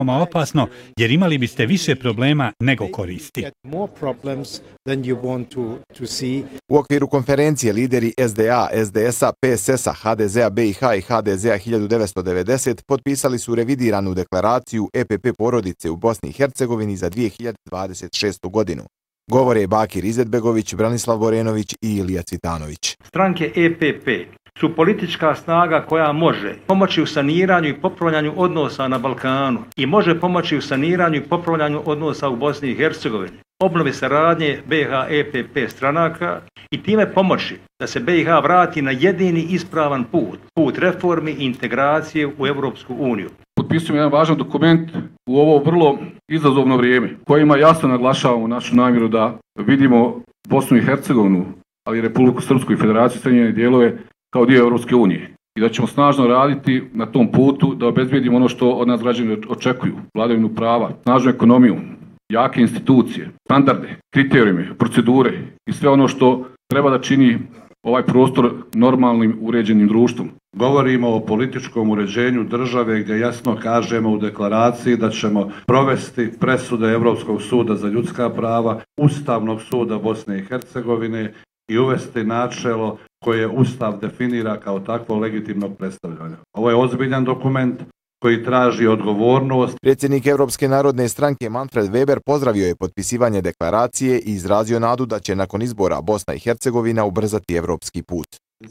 opasno, jer imali biste više problema nego koristi. U okviru konferencije lideri SDA, SDS-a, PSS-a, HDZ-a BiH i HDZ-a 1990 potpisali su revidiranu deklaraciju EPP porodice u Bosni i Hercegovini za 2026. godinu. Govore Bakir Izetbegović, Branislav Borenović i Ilija Cvitanović. Stranke EPP su politička snaga koja može pomoći u saniranju i popravljanju odnosa na Balkanu i može pomoći u saniranju i popravljanju odnosa u Bosni i Hercegovini, obnovi saradnje BiH-EPP stranaka i time pomoći da se BiH vrati na jedini ispravan put reformi i integracije u Europsku uniju. Potpisujemo jedan važan dokument u ovo vrlo izazovno vrijeme, kojima jasno naglašavamo našu namjeru da vidimo Bosnu i Hercegovinu, ali i Republiku Srpsku i Federaciju Sjedinjene dijelove kao dio Europske unije. I da ćemo snažno raditi na tom putu da obezbijedimo ono što od nas građani očekuju, vladavinu prava, snažnu ekonomiju, jake institucije, standarde, kriterijume, procedure i sve ono što treba da čini ovaj prostor normalnim uređenim društvom. Govorimo o političkom uređenju države gdje jasno kažemo u deklaraciji da ćemo provesti presude Europskog suda za ljudska prava, Ustavnog suda Bosne i Hercegovine i uvesti načelo koje Ustav definira kao takvo legitimnog predstavljanja. Ovo je ozbiljan dokument koji traži odgovornost. Predsjednik Europske narodne stranke Manfred Weber pozdravio je potpisivanje deklaracije i izrazio nadu da će nakon izbora Bosna i Hercegovina ubrzati evropski put.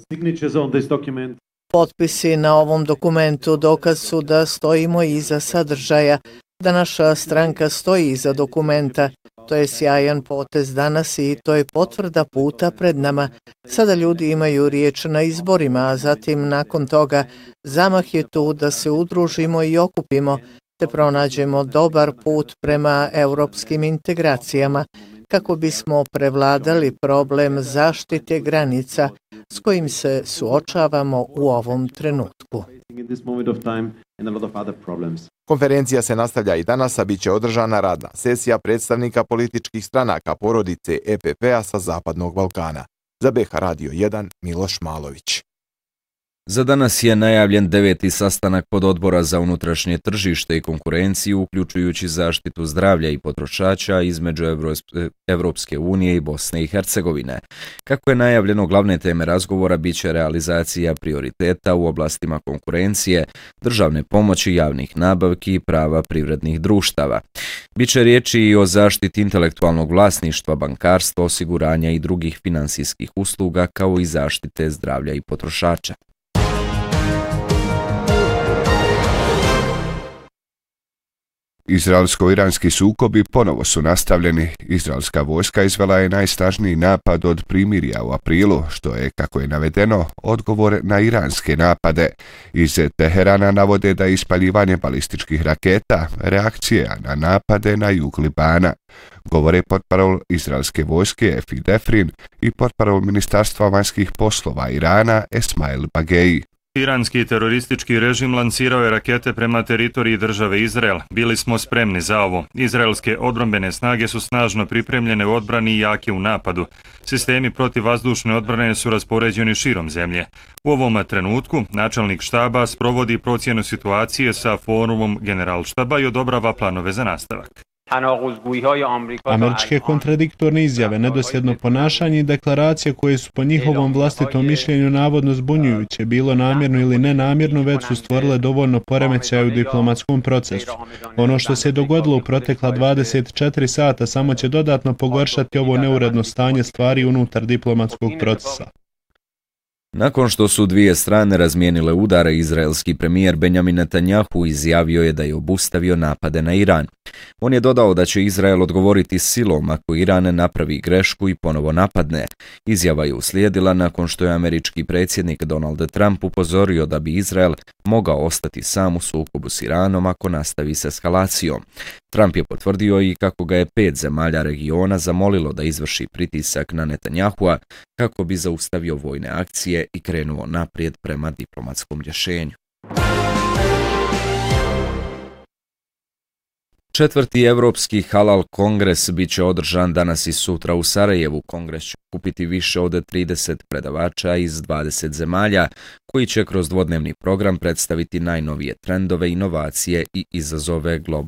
Potpisi na ovom dokumentu dokaz su da stojimo iza sadržaja, da naša stranka stoji iza dokumenta. To je sjajan potez danas i to je potvrda puta pred nama. Sada ljudi imaju riječ na izborima, a zatim nakon toga zamah je tu da se udružimo i okupimo, te pronađemo dobar put prema europskim integracijama, kako bismo prevladali problem zaštite granica s kojim se suočavamo u ovom trenutku. Konferencija se nastavlja i danas, a bit će održana radna sesija predstavnika političkih stranaka porodice EPP-a sa Zapadnog Balkana. Za BiH Radio 1, Miloš Malović. Za danas je najavljen 9. sastanak pododbora za unutrašnje tržište i konkurenciju, uključujući zaštitu zdravlja i potrošača između Evropske unije i Bosne i Hercegovine. Kako je najavljeno, glavne teme razgovora biće realizacija prioriteta u oblastima konkurencije, državne pomoći, javnih nabavki i prava privrednih društava. Biće riječi i o zaštiti intelektualnog vlasništva, bankarstva, osiguranja i drugih finansijskih usluga, kao i zaštite zdravlja i potrošača. Izraelsko-iranski sukobi ponovo su nastavljeni. Izraelska vojska izvela je najsnažniji napad od primirja u aprilu, što je, kako je navedeno, odgovor na iranske napade. Iz Teherana navode da je ispaljivanje balističkih raketa reakcija na napade na jug Libana. Govore portparol izraelske vojske Efi Defrin i portparol Ministarstva vanjskih poslova Irana Esmail Bageji. Iranski teroristički režim lansirao je rakete prema teritoriji države Izrael. Bili smo spremni za ovo. Izraelske odbrambene snage su snažno pripremljene u odbrani i jake u napadu. Sistemi protivvazdušne odbrane su raspoređeni širom zemlje. U ovom trenutku načelnik štaba sprovodi procjenu situacije sa forumom generalštaba i odobrava planove za nastavak. Američke kontradiktorne izjave, nedosljedno ponašanje i deklaracije koje su po njihovom vlastitom mišljenju navodno zbunjujuće, bilo namjerno ili nenamjerno, već su stvorile dovoljno poremećaja u diplomatskom procesu. Ono što se dogodilo u protekla 24 sata samo će dodatno pogoršati ovo neuredno stanje stvari unutar diplomatskog procesa. Nakon što su dvije strane razmijenile udare, izraelski premijer Benjamin Netanjahu izjavio je da je obustavio napade na Iran. On je dodao da će Izrael odgovoriti silom ako Iran napravi grešku i ponovo napadne. Izjava je uslijedila nakon što je američki predsjednik Donald Trump upozorio da bi Izrael mogao ostati sam u sukobu s Iranom ako nastavi s eskalacijom. Trump je potvrdio i kako ga je 5 zemalja regiona zamolilo da izvrši pritisak na Netanjahua kako bi zaustavio vojne akcije i krenuo naprijed prema diplomatskom rješenju. Četvrti Evropski halal kongres bit će održan danas i sutra u Sarajevu. Kongres će kupiti više od 30 predavača iz 20 zemalja koji će kroz dvodnevni program predstaviti najnovije trendove, inovacije i izazove globalne